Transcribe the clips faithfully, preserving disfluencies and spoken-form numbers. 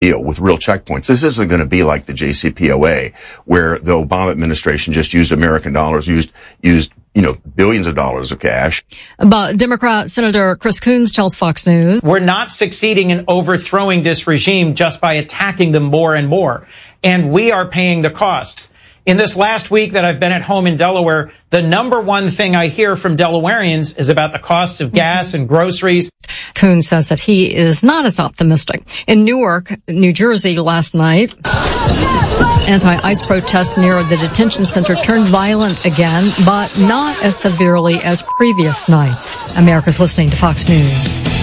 deal with real checkpoints. This isn't going to be like the J C P O A, where the Obama administration just used American dollars, used, used, you know, billions of dollars of cash. But Democrat Senator Chris Coons tells Fox News, we're not succeeding in overthrowing this regime just by attacking them more and more. And we are paying the cost. In this last week that I've been at home in Delaware, the number one thing I hear from Delawareans is about the costs of gas and groceries. Coons says that he is not as optimistic. In Newark, New Jersey last night, anti-ICE protests near the detention center turned violent again, but not as severely as previous nights. America's listening to Fox News.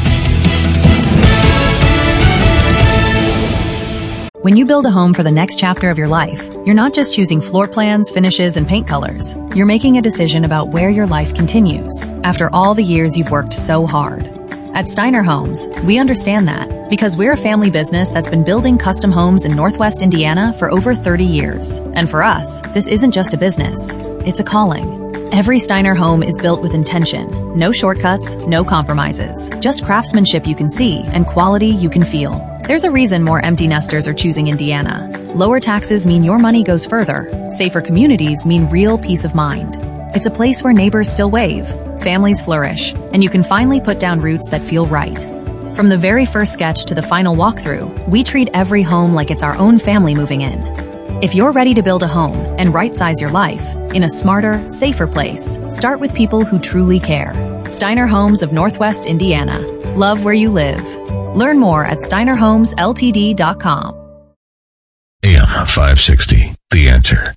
When you build a home for the next chapter of your life, you're not just choosing floor plans, finishes, and paint colors. You're making a decision about where your life continues after all the years you've worked so hard. At Steiner Homes, we understand that because we're a family business that's been building custom homes in Northwest Indiana for over thirty years. And for us, this isn't just a business, it's a calling. Every Steiner home is built with intention. No shortcuts, no compromises. Just craftsmanship you can see and quality you can feel. There's a reason more empty nesters are choosing Indiana. Lower taxes mean your money goes further. Safer communities mean real peace of mind. It's a place where neighbors still wave, families flourish, and you can finally put down roots that feel right. From the very first sketch to the final walkthrough, we treat every home like it's our own family moving in. If you're ready to build a home and right-size your life in a smarter, safer place, start with people who truly care. Steiner Homes of Northwest Indiana. Love where you live. Learn more at steiner homes l t d dot com. A M five sixty, The Answer.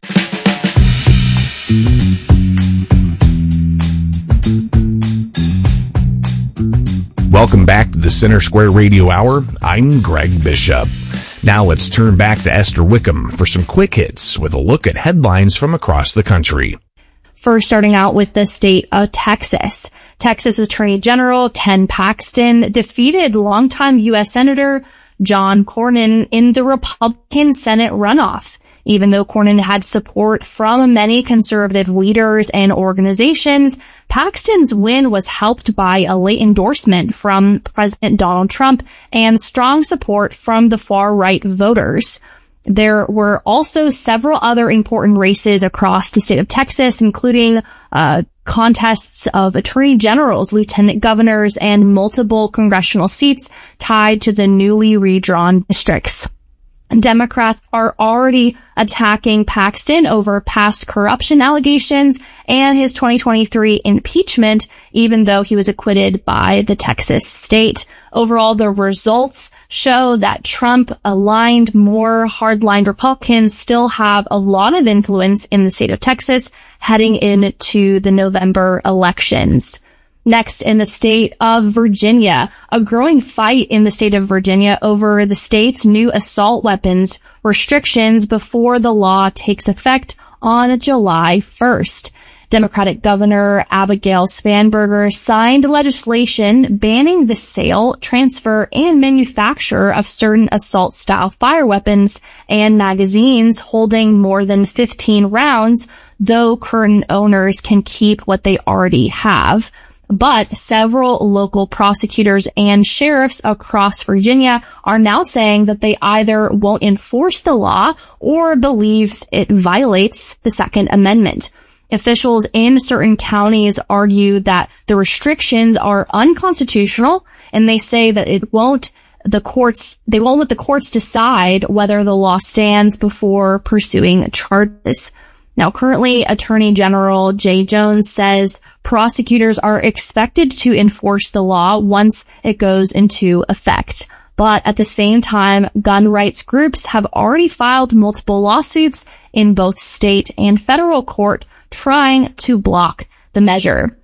Welcome back to the Center Square Radio Hour. I'm Greg Bishop. Now let's turn back to Esther Wickham for some quick hits with a look at headlines from across the country. First, starting out with the state of Texas. Texas Attorney General Ken Paxton defeated longtime U S Senator John Cornyn in the Republican Senate runoff. Even though Cornyn had support from many conservative leaders and organizations, Paxton's win was helped by a late endorsement from President Donald Trump and strong support from the far-right voters. There were also several other important races across the state of Texas, including uh contests of attorney generals, lieutenant governors, and multiple congressional seats tied to the newly redrawn districts. Democrats are already attacking Paxton over past corruption allegations and his twenty twenty-three impeachment, even though he was acquitted by the Texas state. Overall, the results show that Trump-aligned, more hardline Republicans still have a lot of influence in the state of Texas heading into the November elections. Next, in the state of Virginia, a growing fight in the state of Virginia over the state's new assault weapons restrictions before the law takes effect on July first. Democratic Governor Abigail Spanberger signed legislation banning the sale, transfer, and manufacture of certain assault-style fire weapons and magazines holding more than fifteen rounds, though current owners can keep what they already have. But several local prosecutors and sheriffs across Virginia are now saying that they either won't enforce the law or believes it violates the Second Amendment. Officials in certain counties argue that the restrictions are unconstitutional, and they say that it won't the courts, they won't let the courts decide whether the law stands before pursuing charges. Now, currently, Attorney General Jay Jones says prosecutors are expected to enforce the law once it goes into effect. But at the same time, gun rights groups have already filed multiple lawsuits in both state and federal court trying to block the measure.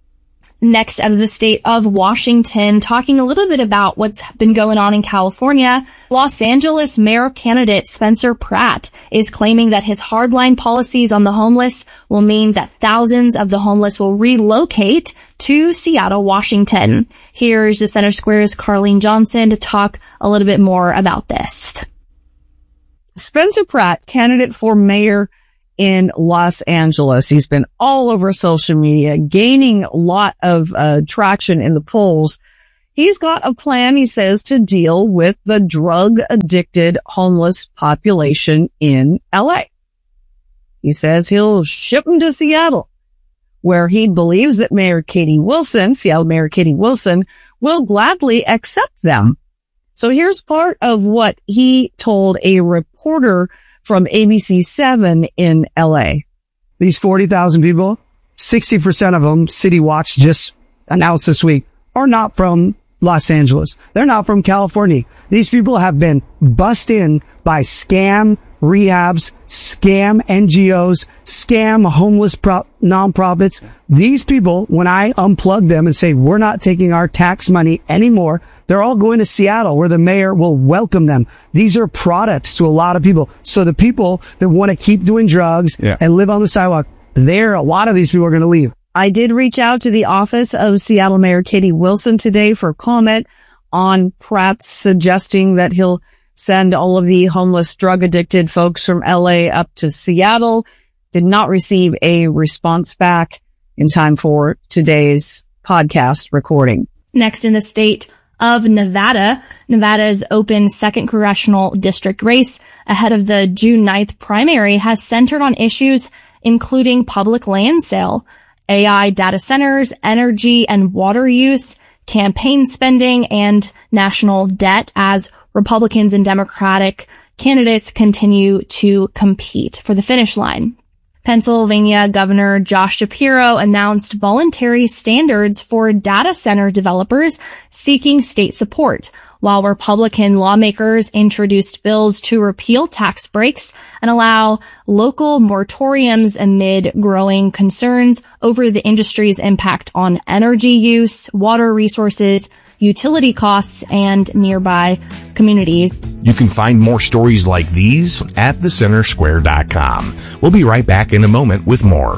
Next, out of the state of Washington, talking a little bit about what's been going on in California, Los Angeles mayor candidate Spencer Pratt is claiming that his hardline policies on the homeless will mean that thousands of the homeless will relocate to Seattle, Washington. Here's the Center Square's Carlene Johnson to talk a little bit more about this. Spencer Pratt, candidate for mayor in Los Angeles. He's been all over social media, gaining a lot of uh, traction in the polls. he's got a plan, he says, to deal with the drug-addicted homeless population in L A. He says he'll ship them to Seattle, where he believes that Mayor Katie Wilson, Seattle Mayor Katie Wilson, will gladly accept them. So here's part of what he told a reporter from A B C seven in L A. These forty thousand people, sixty percent of them, City Watch just announced this week, are not from Los Angeles. They're not from California. These people have been bussed in by scam rehabs, scam N G Os, scam homeless pro- nonprofits. These people, when I unplug them and say, we're not taking our tax money anymore, they're all going to Seattle where the mayor will welcome them. These are products to a lot of people. So the people that want to keep doing drugs yeah. and live on the sidewalk, there, a lot of these people are going to leave. I did reach out to the office of Seattle Mayor Katie Wilson today for comment on Pratt's suggesting that he'll send all of the homeless, drug-addicted folks from L A up to Seattle. Did not receive a response back in time for today's podcast recording. Next in the state of Nevada, Nevada's open second congressional district race ahead of the June ninth primary has centered on issues including public land sale, A I data centers, energy and water use, campaign spending, and national debt as Republicans and Democratic candidates continue to compete for the finish line. Pennsylvania Governor Josh Shapiro announced voluntary standards for data center developers seeking state support, while Republican lawmakers introduced bills to repeal tax breaks and allow local moratoriums amid growing concerns over the industry's impact on energy use, water resources, utility costs, and nearby communities. You can find more stories like these at the center square dot com. We'll be right back in a moment with more.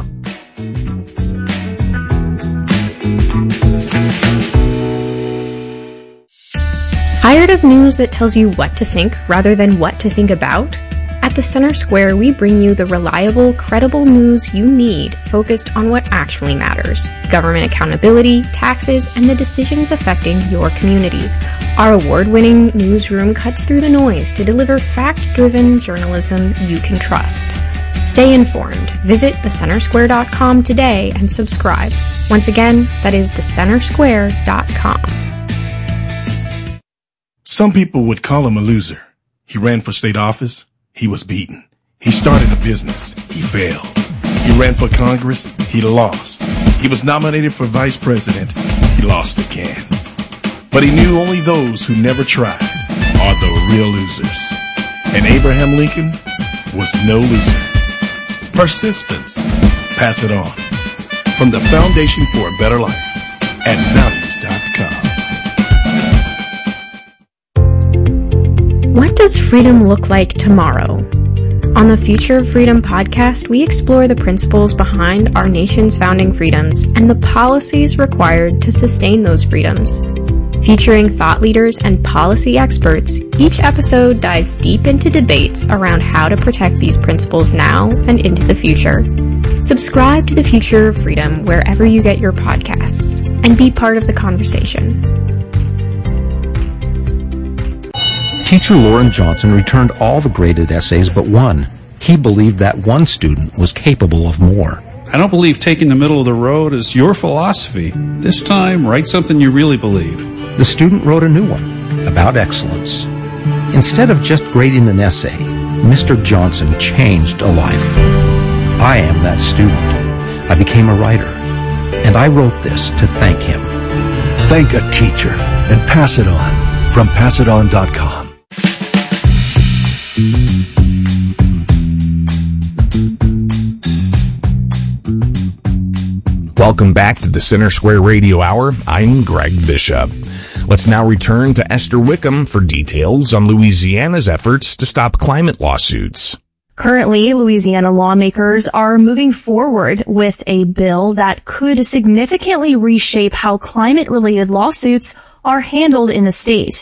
Tired of news that tells you what to think rather than what to think about? At the Center Square, we bring you the reliable, credible news you need focused on what actually matters: government accountability, taxes, and the decisions affecting your community. Our award-winning newsroom cuts through the noise to deliver fact-driven journalism you can trust. Stay informed. Visit the center square dot com today and subscribe. Once again, that is the center square dot com. Some people would call him a loser. He ran for state office. He was beaten. He started a business. He failed. He ran for Congress. He lost. He was nominated for vice president. He lost again. But he knew only those who never tried are the real losers. And Abraham Lincoln was no loser. Persistence. Pass it on. From the Foundation for a Better Life at values dot com. What does freedom look like tomorrow? On the Future of Freedom podcast, we explore the principles behind our nation's founding freedoms and the policies required to sustain those freedoms. Featuring thought leaders and policy experts, each episode dives deep into debates around how to protect these principles now and into the future. Subscribe to the Future of Freedom wherever you get your podcasts and be part of the conversation. Teacher Lauren Johnson returned all the graded essays but one. He believed that one student was capable of more. I don't believe taking the middle of the road is your philosophy. This time, write something you really believe. The student wrote a new one about excellence. Instead of just grading an essay, Mister Johnson changed a life. I am that student. I became a writer, and I wrote this to thank him. Thank a teacher and pass it on from pass it on dot com. Welcome back to the Center Square Radio Hour. I'm Greg Bishop. Let's now return to Esther Wickham for details on Louisiana's efforts to stop climate lawsuits. Currently, Louisiana lawmakers are moving forward with a bill that could significantly reshape how climate-related lawsuits are handled in the state.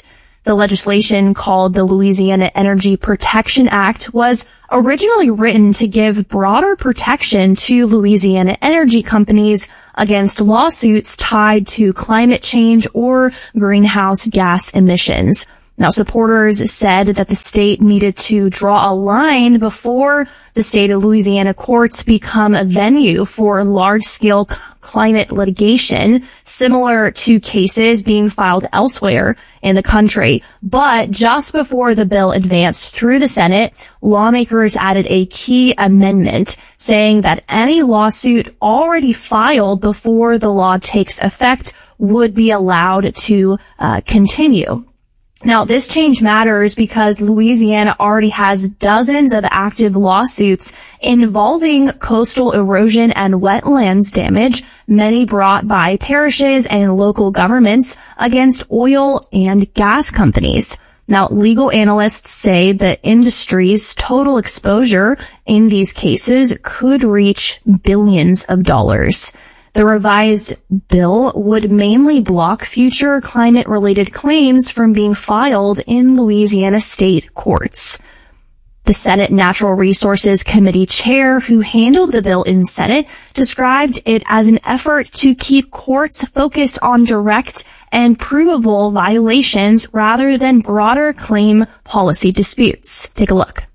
The legislation, called the Louisiana Energy Protection Act, was originally written to give broader protection to Louisiana energy companies against lawsuits tied to climate change or greenhouse gas emissions. Now, supporters said that the state needed to draw a line before the state of Louisiana courts become a venue for large-scale climate litigation, similar to cases being filed elsewhere in the country. But just before the bill advanced through the Senate, lawmakers added a key amendment saying that any lawsuit already filed before the law takes effect would be allowed to uh, continue. Now, this change matters because Louisiana already has dozens of active lawsuits involving coastal erosion and wetlands damage, many brought by parishes and local governments against oil and gas companies. Now, legal analysts say the industry's total exposure in these cases could reach billions of dollars. The revised bill would mainly block future climate-related claims from being filed in Louisiana state courts. The Senate Natural Resources Committee chair, who handled the bill in Senate, described it as an effort to keep courts focused on direct and provable violations rather than broader claim policy disputes. Take a look.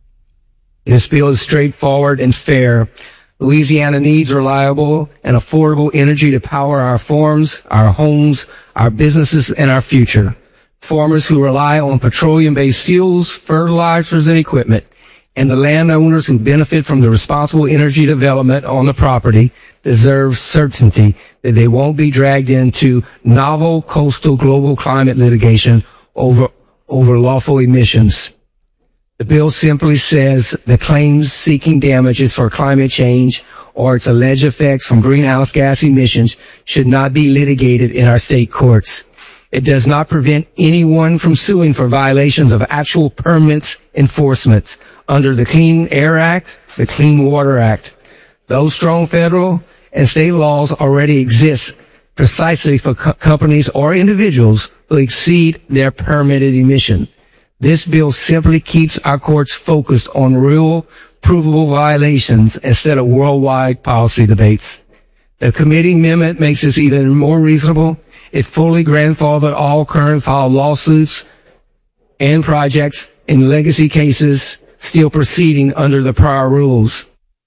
This bill is straightforward and fair. Louisiana needs reliable and affordable energy to power our farms, our homes, our businesses, and our future. Farmers who rely on petroleum-based fuels, fertilizers, and equipment, and the landowners who benefit from the responsible energy development on the property deserve certainty that they won't be dragged into novel coastal global climate litigation over, over lawful emissions. The bill simply says the claims seeking damages for climate change or its alleged effects from greenhouse gas emissions should not be litigated in our state courts. It does not prevent anyone from suing for violations of actual permits enforcement under the Clean Air Act, the Clean Water Act. Those strong federal and state laws already exist precisely for co- companies or individuals who exceed their permitted emission. This bill simply keeps our courts focused on real, provable violations instead of worldwide policy debates. The committee amendment makes this even more reasonable. It fully grandfathered all current filed lawsuits and projects in legacy cases still proceeding under the prior rules.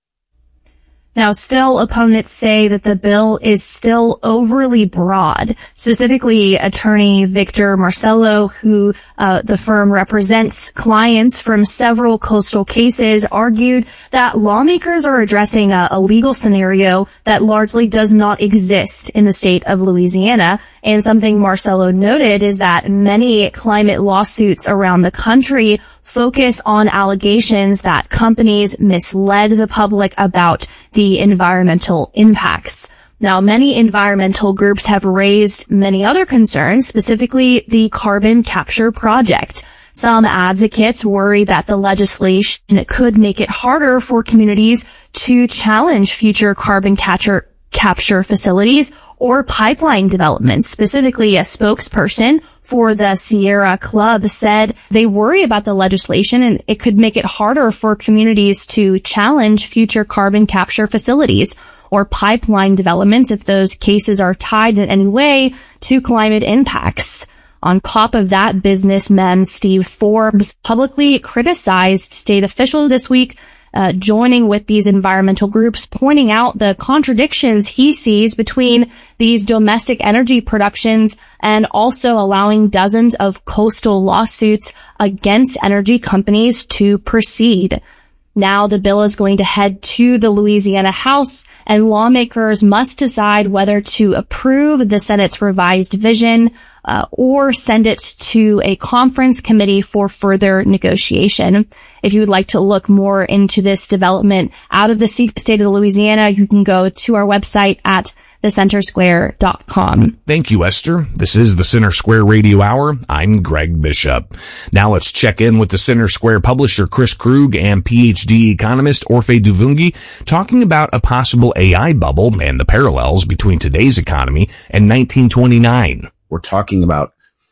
Now, still, opponents say that the bill is still overly broad. Specifically, attorney Victor Marcello, who uh, the firm represents clients from several coastal cases, argued that lawmakers are addressing a, a legal scenario that largely does not exist in the state of Louisiana. And something Marcello noted is that many climate lawsuits around the country focus on allegations that companies misled the public about the environmental impacts. Now, many environmental groups have raised many other concerns, specifically the carbon capture project. Some advocates worry that the legislation could make it harder for communities to challenge future carbon capture capture facilities or pipeline developments. Specifically, a spokesperson for the Sierra Club said they worry about the legislation and it could make it harder for communities to challenge future carbon capture facilities or pipeline developments if those cases are tied in any way to climate impacts. On top of that, businessman Steve Forbes publicly criticized state officials this week, Uh, joining with these environmental groups, pointing out the contradictions he sees between these domestic energy productions and also allowing dozens of coastal lawsuits against energy companies to proceed. Now the bill is going to head to the Louisiana House, and lawmakers must decide whether to approve the Senate's revised vision uh, or send it to a conference committee for further negotiation. If you would like to look more into this development out of the state of Louisiana, you can go to our website at the center square dot com. Thank you, Esther. This is the Center Square Radio Hour. I'm Greg Bishop. Now let's check in with the Center Square publisher Chris Krug and P H D economist Orphe Divounguy talking about a possible A I bubble and the parallels between today's economy and nineteen twenty-nine. We're talking about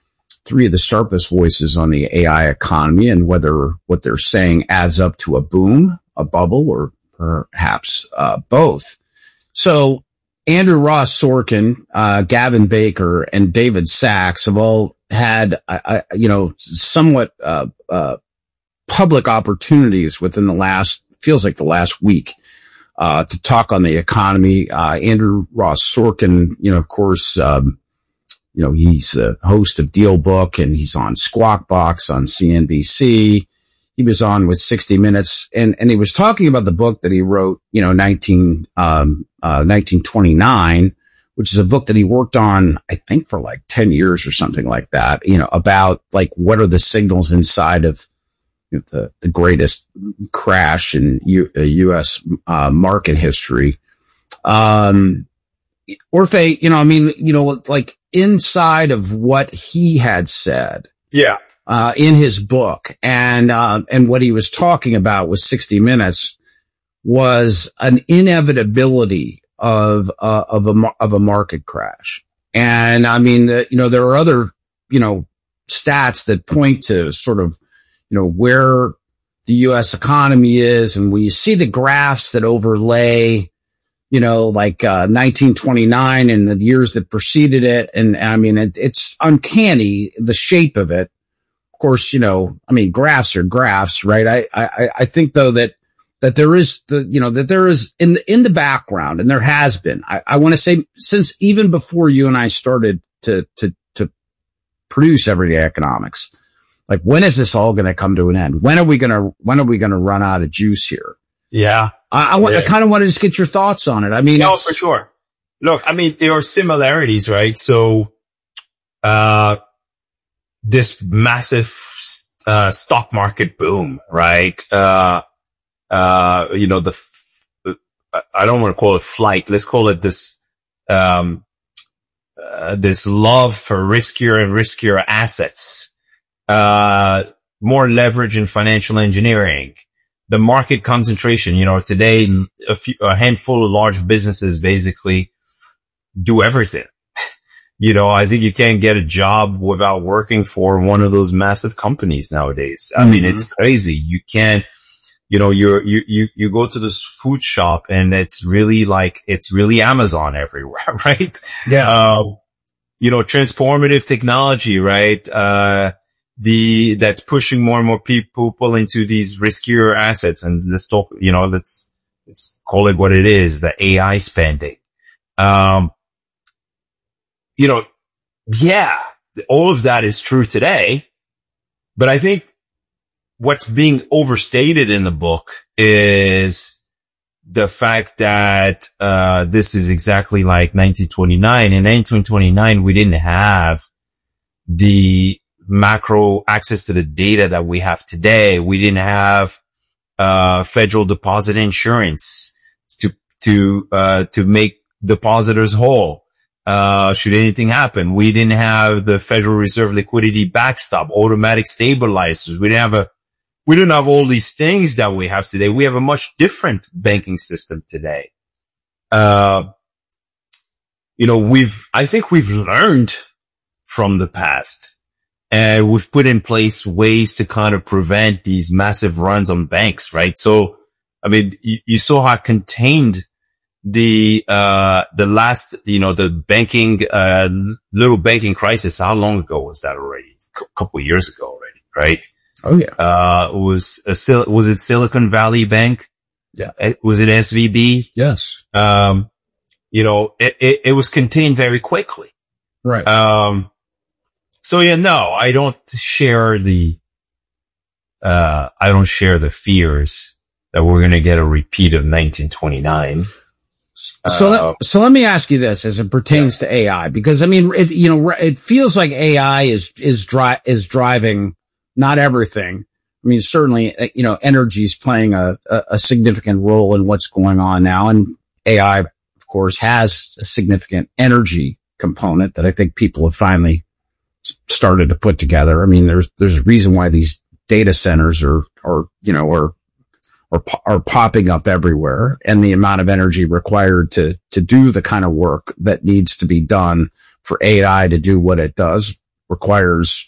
three of the sharpest voices on the A I economy and whether what they're saying adds up to a boom, a bubble, or perhaps uh, both. So Andrew Ross Sorkin, uh, Gavin Baker, and David Sachs have all had, uh, uh, you know, somewhat uh, uh, public opportunities within the last, feels like the last week, uh, to talk on the economy. Uh, Andrew Ross Sorkin, you know, of course, um, you know, he's the host of Deal Book, and he's on Squawk Box on C N B C. He was on with sixty minutes, and, and he was talking about the book that he wrote, you know, nineteen, um, uh, nineteen twenty-nine, which is a book that he worked on, I think, for like ten years or something like that, you know, about like what are the signals inside of you know, the, the greatest crash in U, uh, U S uh, market history. Um, Orphe, you know, I mean, you know, like inside of what he had said. Yeah. Uh, in his book, and, uh, and what he was talking about with sixty minutes was an inevitability of, uh, of a, of a market crash. And I mean, the, you know, there are other, you know, stats that point to sort of, you know, where the U S economy is. And when you see the graphs that overlay, you know, like, uh, nineteen twenty-nine and the years that preceded it. And I mean, it, it's uncanny, the shape of it. Of course, you know, I mean, graphs are graphs, right? I, I, I think though that, that there is the, you know, that there is in the, in the background, and there has been, I, I want to say since even before you and I started to, to, to produce Everyday Economics, like when is this all going to come to an end? When are we going to, when are we going to run out of juice here? Yeah. I, I, yeah. I kind of want to just get your thoughts on it. I mean, no, for sure. Look, I mean, there are similarities, right? So, uh, this massive, uh, stock market boom, right? Uh, uh, you know, the, I don't want to call it flight. Let's call it this, um, uh, this love for riskier and riskier assets, uh, more leverage in financial engineering, the market concentration. You know, today a few, a handful of large businesses basically do everything. You know, I think you can't get a job without working for one of those massive companies nowadays. I mm-hmm. mean, it's crazy. You can't, you know, you're, you, you, you go to this food shop and it's really like, it's really Amazon everywhere, right? Yeah. Uh, you know, transformative technology, right? Uh, the, that's pushing more and more people into these riskier assets. And let's talk, you know, let's, let's call it what it is, the A I spending. Um, You know, yeah, all of that is true today, but I think what's being overstated in the book is the fact that, uh, this is exactly like nineteen twenty-nine. In nineteen twenty-nine, we didn't have the macro access to the data that we have today. We didn't have, uh, federal deposit insurance to, to, uh, to make depositors whole. Uh, should anything happen, we didn't have the Federal Reserve liquidity backstop, automatic stabilizers. We didn't have a, we didn't have all these things that we have today. We have a much different banking system today. Uh, you know, we've, I think we've learned from the past, and we've put in place ways to kind of prevent these massive runs on banks, right? So, I mean, you, you saw how contained the, uh, the last, you know, the banking, uh, little banking crisis. How long ago was that already? A couple of years ago already, right? Oh yeah. Uh, was a, was it Silicon Valley Bank? Yeah. Was it S V B? Yes. Um, you know, it, it, it was contained very quickly. Right. Um, so yeah, no, I don't share the, uh, I don't share the fears that we're going to get a repeat of nineteen twenty-nine. So, uh, let, so let me ask you this as it pertains yeah. to A I, because I mean, if, you know, it feels like A I is, is dri- is driving not everything. I mean, certainly, you know, energy is playing a, a, a significant role in what's going on now. And A I, of course, has a significant energy component that I think people have finally started to put together. I mean, there's, there's a reason why these data centers are, are, you know, are, are, are popping up everywhere, and the amount of energy required to, to do the kind of work that needs to be done for A I to do what it does requires,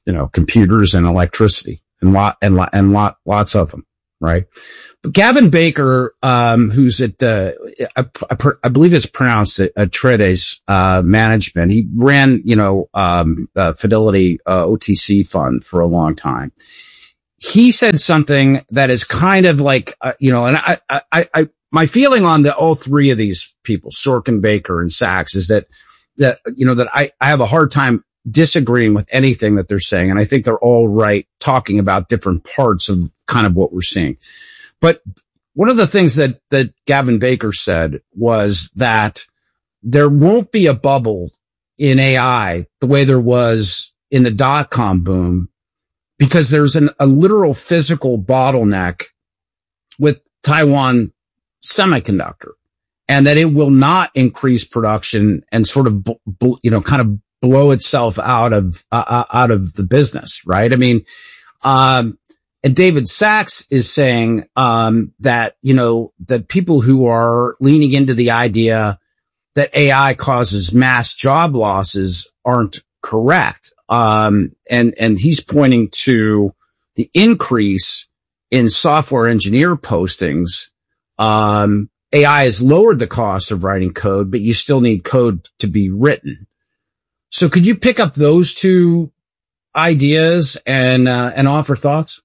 you know, computers and electricity and lot, and lot, and lot, lots of them, right? But Gavin Baker, um, who's at, uh, I, I, I believe it's pronounced Atreides, uh, management. He ran, you know, um, uh, Fidelity, uh, O T C fund for a long time. He said something that is kind of like, uh, you know, and I, I, I, my feeling on the, all three of these people, Sorkin, Baker, and Sachs, is that, that, you know, that I, I have a hard time disagreeing with anything that they're saying. And I think they're all right talking about different parts of kind of what we're seeing. But one of the things that, that Gavin Baker said was that there won't be a bubble in A I the way there was in the dot-com boom, because there's an, a literal physical bottleneck with Taiwan Semiconductor, and that it will not increase production and sort of, you know, kind of blow itself out of, uh, out of the business, right? I mean, um, and David Sachs is saying, um, that, you know, that people who are leaning into the idea that A I causes mass job losses aren't correct. Um, and, and he's pointing to the increase in software engineer postings. Um, A I has lowered the cost of writing code, but you still need code to be written. So could you pick up those two ideas and, uh, and offer thoughts?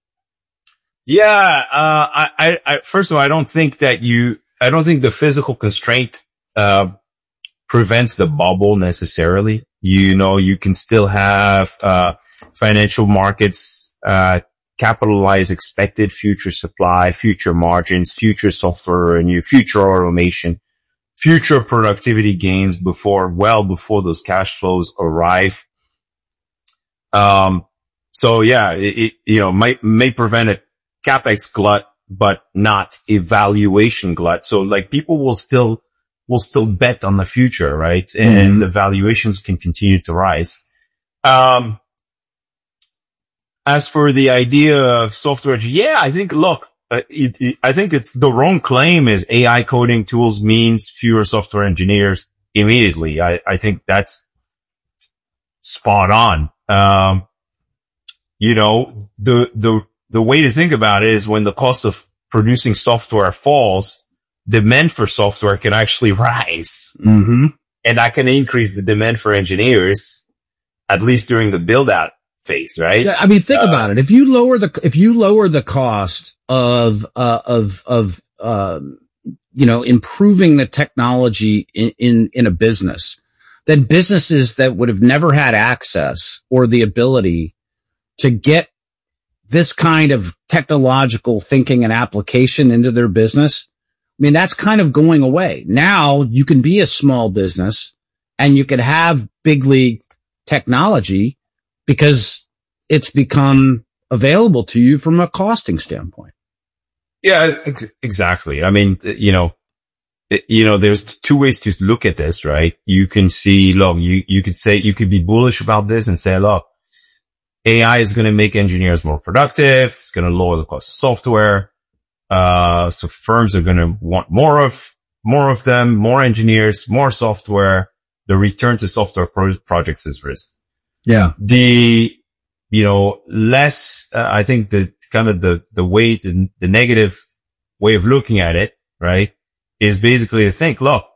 Yeah. Uh, I, I, I, first of all, I don't think that you, I don't think the physical constraint, uh, prevents the bubble necessarily. You know, you can still have, uh, financial markets, uh, capitalize expected future supply, future margins, future software revenue, future automation, future productivity gains before, well before those cash flows arrive. Um, so yeah, it, it you know, might, may prevent a CapEx glut, but not a valuation glut. So like people will still, will still bet on the future, right? And mm-hmm. the valuations can continue to rise. Um, as for the idea of software, yeah, I think, look, uh, it, it, I think it's the wrong claim is A I coding tools means fewer software engineers immediately. I, I think that's spot on. Um, you know, the, the, the way to think about it is when the cost of producing software falls, demand for software can actually rise. Mm-hmm. And that can increase the demand for engineers, at least during the build out phase, right? Yeah, I mean, think uh, about it. If you lower the, if you lower the cost of, uh, of, of, um, you know, improving the technology in, in, in a business, then businesses that would have never had access or the ability to get this kind of technological thinking and application into their business, I mean, that's kind of going away. Now you can be a small business and you can have big league technology because it's become available to you from a costing standpoint. Yeah, ex- exactly. I mean, you know, it, you know, there's two ways to look at this, right? You can see, look, you, you could say, you could be bullish about this and say, look, A I is going to make engineers more productive. It's going to lower the cost of software. Uh, so firms are going to want more of, more of them, more engineers, more software. The return to software pro- projects is risen. Yeah. The, you know, less, uh, I think the kind of the, the way, the, the negative way of looking at it, right, is basically to think, look,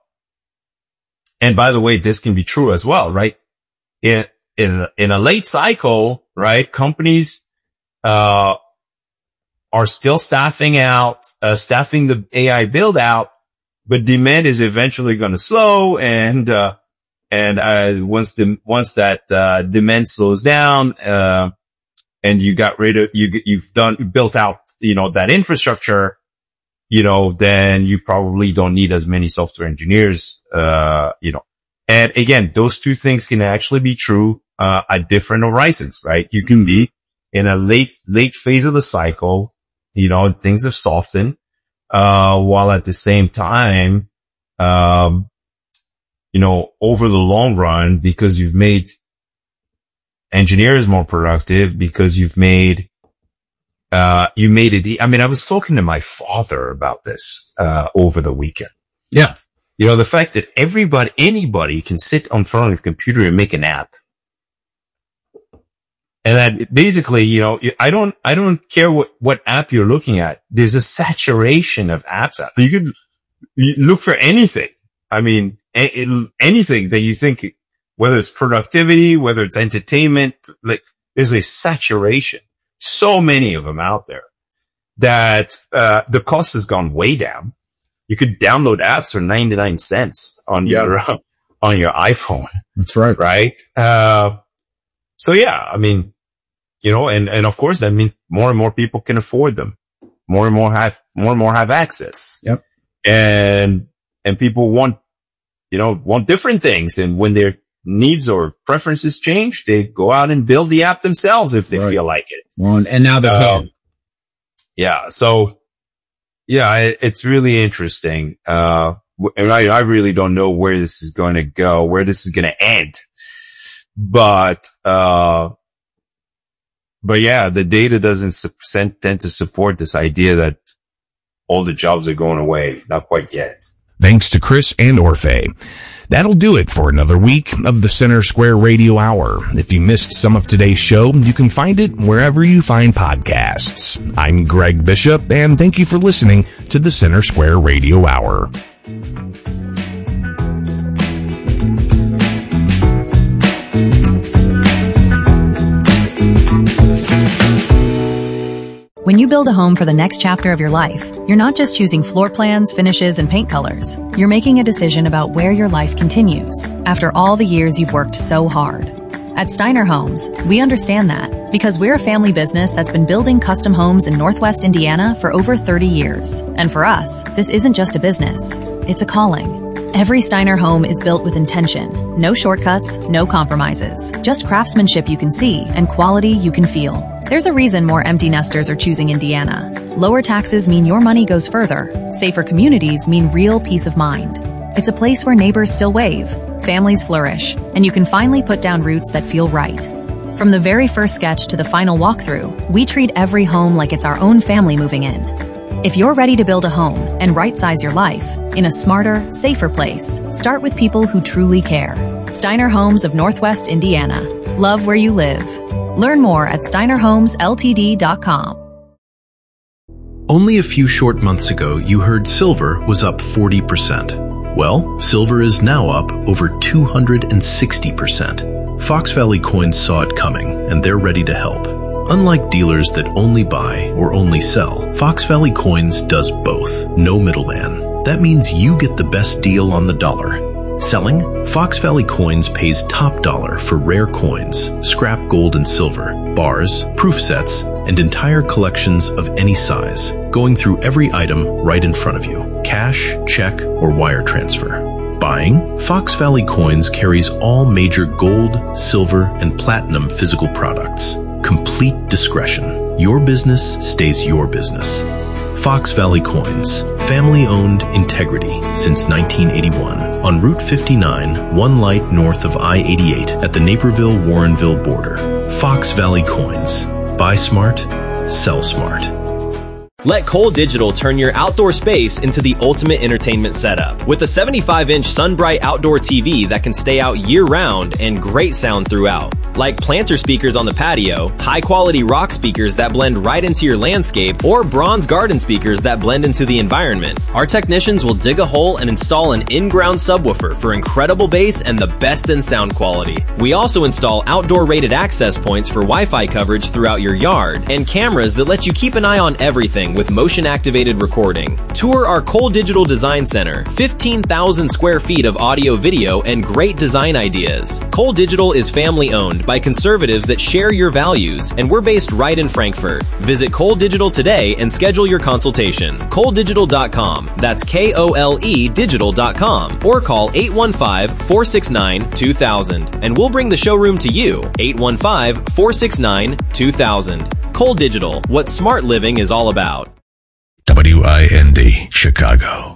and by the way, this can be true as well, right? In, in, in a late cycle, right, companies, uh, are still staffing out, uh, staffing the A I build out, but demand is eventually going to slow. And, uh, and, uh, once the, once that, uh, demand slows down, uh, and you got rid of, you, you've done, you built out, you know, that infrastructure, you know, then you probably don't need as many software engineers, uh, you know, and again, those two things can actually be true, uh, at different horizons, right? You can be in a late, late phase of the cycle. You know, things have softened, uh, while at the same time, um, you know, over the long run, because you've made engineers more productive, because you've made, uh, you made it. I mean, I was talking to my father about this, uh, over the weekend. Yeah. You know, the fact that everybody, anybody can sit in front of a computer and make an app. And that basically, you know, I don't, I don't care what, what app you're looking at. There's a saturation of apps out there. You could you look for anything. I mean, a, anything that you think, whether it's productivity, whether it's entertainment, like there's a saturation. So many of them out there that, uh, the cost has gone way down. You could download apps for ninety-nine cents on Yeah. your, uh, on your iPhone. That's right. Right? Uh, so yeah, I mean, you know, and, and of course that means more and more people can afford them. More and more have, more and more have access. Yep. And, and people want, you know, want different things. And when their needs or preferences change, they go out and build the app themselves if they Right. feel like it. Well, and now they Um, can. Yeah. So yeah, it, it's really interesting. Uh, and I, I really don't know where this is going to go, where this is going to end. But, uh, but yeah, the data doesn't su- tend to support this idea that all the jobs are going away. Not quite yet. Thanks to Chris and Orphe. That'll do it for another week of the Center Square Radio Hour. If you missed some of today's show, you can find it wherever you find podcasts. I'm Greg Bishop, and thank you for listening to the Center Square Radio Hour. When you build a home for the next chapter of your life, you're not just choosing floor plans, finishes, and paint colors. You're making a decision about where your life continues after all the years you've worked so hard. At Steiner Homes, we understand that because we're a family business that's been building custom homes in Northwest Indiana for over thirty years. And for us, this isn't just a business, it's a calling. Every Steiner home is built with intention. No shortcuts, no compromises. Just craftsmanship you can see and quality you can feel. There's a reason more empty nesters are choosing Indiana. Lower taxes mean your money goes further. Safer communities mean real peace of mind. It's a place where neighbors still wave, families flourish, and you can finally put down roots that feel right. From the very first sketch to the final walkthrough, we treat every home like it's our own family moving in. If you're ready to build a home and right-size your life in a smarter, safer place, start with people who truly care. Steiner Homes of Northwest Indiana. Love where you live. Learn more at steiner homes l t d dot com. Only a few short months ago, you heard silver was up forty percent. Well, silver is now up over two hundred sixty percent. Fox Valley Coins saw it coming, and they're ready to help. Unlike dealers that only buy or only sell, Fox Valley Coins does both. No middleman. That means you get the best deal on the dollar. Selling? Fox Valley Coins pays top dollar for rare coins, scrap gold and silver, bars, proof sets, and entire collections of any size, going through every item right in front of you. Cash, check, or wire transfer. Buying? Fox Valley Coins carries all major gold, silver, and platinum physical products. Complete discretion. Your business stays your business. Fox Valley Coins. Family-owned integrity since nineteen eighty-one. On Route fifty-nine, one light north of I eighty-eight at the Naperville-Warrenville border. Fox Valley Coins. Buy smart, sell smart. Let Cole Digital turn your outdoor space into the ultimate entertainment setup. With a seventy-five inch SunBright outdoor T V that can stay out year-round and great sound throughout. Like planter speakers on the patio, high-quality rock speakers that blend right into your landscape, or bronze garden speakers that blend into the environment. Our technicians will dig a hole and install an in-ground subwoofer for incredible bass and the best in sound quality. We also install outdoor-rated access points for Wi-Fi coverage throughout your yard, and cameras that let you keep an eye on everything with motion-activated recording. Tour our Cole Digital Design Center, fifteen thousand square feet of audio, video, and great design ideas. Cole Digital is family-owned by conservatives that share your values, and we're based right in Frankfurt. Visit Cole Digital today and schedule your consultation. Cole Digital dot com. That's K O L E Digital dot com. Or call eight one five, four six nine, two thousand, and we'll bring the showroom to you. eight one five, four six nine, two thousand. Cole Digital, what smart living is all about. W I N D, Chicago.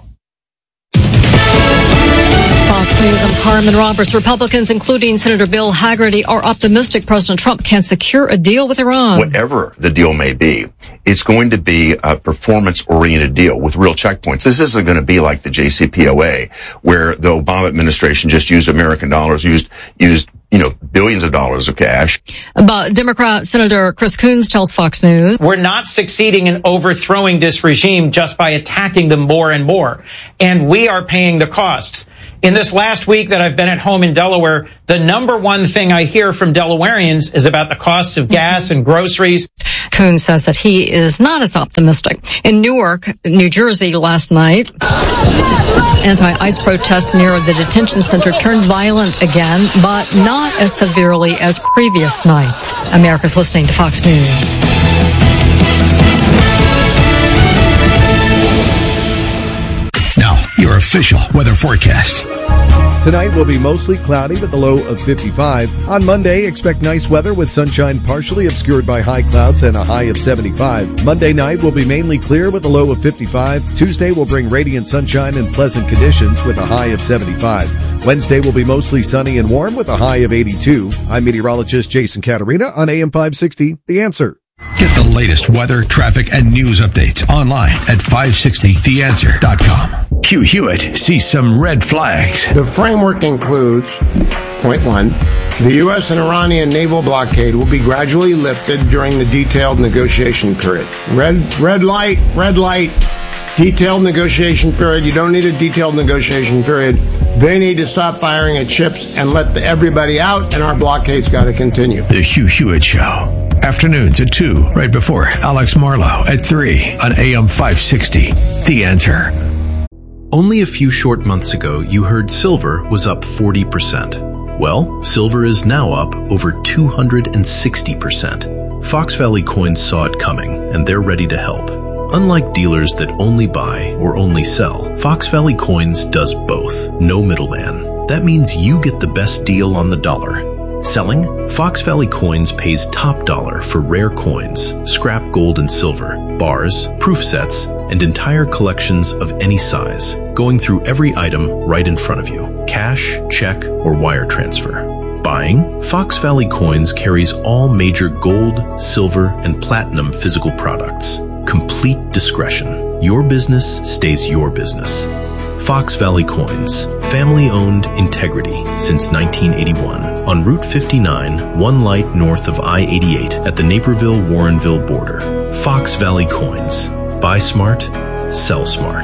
Fox News, I'm Carmen Roberts. Republicans, including Senator Bill Hagerty, are optimistic President Trump can secure a deal with Iran. Whatever the deal may be, it's going to be a performance-oriented deal with real checkpoints. This isn't going to be like the J C P O A, where the Obama administration just used American dollars, used used you know, billions of dollars of cash. But Democrat Senator Chris Coons tells Fox News, we're not succeeding in overthrowing this regime just by attacking them more and more. And we are paying the costs. In this last week that I've been at home in Delaware, the number one thing I hear from Delawareans is about the costs of gas and groceries. Coons says that he is not as optimistic. In Newark, New Jersey last night, anti-ICE protests near the detention center turned violent again, but not as severely as previous nights. America's listening to Fox News. Now, your official weather forecast. Tonight will be mostly cloudy with a low of fifty-five. On Monday, expect nice weather with sunshine partially obscured by high clouds and a high of seventy-five. Monday night will be mainly clear with a low of fifty-five. Tuesday will bring radiant sunshine and pleasant conditions with a high of seventy-five. Wednesday will be mostly sunny and warm with a high of eighty-two. I'm meteorologist Jason Caterina on A M five sixty, The Answer. Get the latest weather, traffic, and news updates online at five sixty the answer dot com. Q Hewitt sees some red flags. The framework includes, point one, the U S and Iranian naval blockade will be gradually lifted during the detailed negotiation period. Red, red light, red light, detailed negotiation period. You don't need a detailed negotiation period. They need to stop firing at ships and let the, everybody out, and our blockade's got to continue. The Hugh Hewitt Show. Afternoons at two, right before Alex Marlowe at three on A M five sixty. The Answer. Only a few short months ago, you heard silver was up forty percent. Well, silver is now up over two hundred sixty percent. Fox Valley Coins saw it coming, and they're ready to help. Unlike dealers that only buy or only sell, Fox Valley Coins does both. No middleman. That means you get the best deal on the dollar. Selling? Fox Valley Coins pays top dollar for rare coins, scrap gold and silver, bars, proof sets, and entire collections of any size, going through every item right in front of you. Cash, check, or wire transfer. Buying? Fox Valley Coins carries all major gold, silver, and platinum physical products. Complete discretion. Your business stays your business. Fox Valley Coins. Family-owned integrity since nineteen eighty-one. On Route fifty-nine, one light north of I eighty-eight at the Naperville-Warrenville border. Fox Valley Coins. Buy smart, sell smart.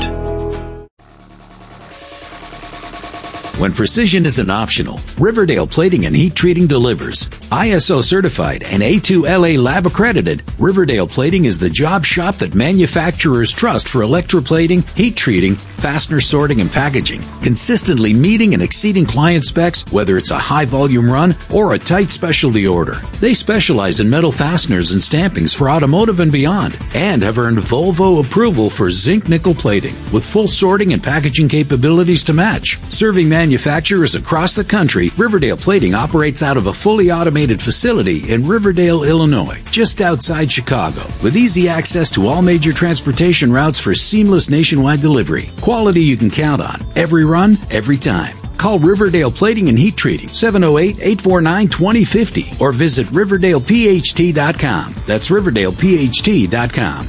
When precision isn't optional, Riverdale Plating and Heat Treating delivers. I S O certified and A two L A lab accredited, Riverdale Plating is the job shop that manufacturers trust for electroplating, heat treating, fastener sorting, and packaging. Consistently meeting and exceeding client specs, whether it's a high volume run or a tight specialty order. They specialize in metal fasteners and stampings for automotive and beyond, and have earned Volvo approval for zinc nickel plating, with full sorting and packaging capabilities to match. Serving manufacturers across the country, Riverdale Plating operates out of a fully automated facility in Riverdale, Illinois, just outside Chicago, with easy access to all major transportation routes for seamless nationwide delivery. Quality you can count on, every run, every time. Call Riverdale Plating and Heat Treating, seven oh eight, eight four nine, two oh five oh, or visit Riverdale P H T dot com. That's Riverdale P H T dot com.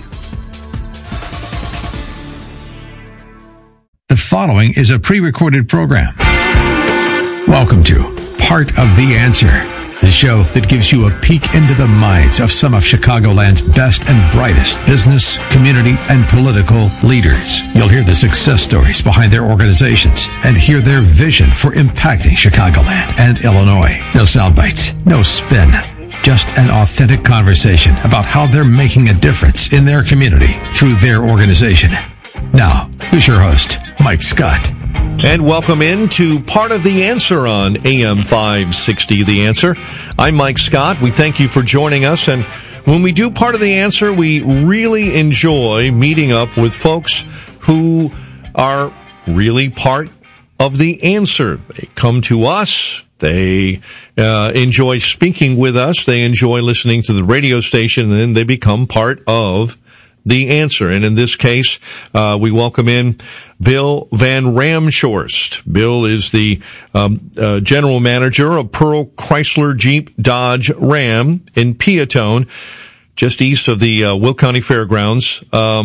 The following is a pre-recorded program. Welcome to Part of the Answer, the show that gives you a peek into the minds of some of Chicagoland's best and brightest business, community, and political leaders. You'll hear the success stories behind their organizations and hear their vision for impacting Chicagoland and Illinois. No sound bites, no spin, just an authentic conversation about how they're making a difference in their community through their organization. Now, who's your host, Mike Scott. And welcome in to Part of the Answer on A M five sixty, The Answer. I'm Mike Scott. We thank you for joining us. And when we do Part of the Answer, we really enjoy meeting up with folks who are really part of the answer. They come to us. They uh, enjoy speaking with us. They enjoy listening to the radio station, and then they become part of the answer. And in this case, uh, we welcome in Bill Van Ramshorst. Bill is the um, uh, general manager of Pearl Chrysler Jeep Dodge Ram in Peatone, just east of the uh, Will County Fairgrounds. Um,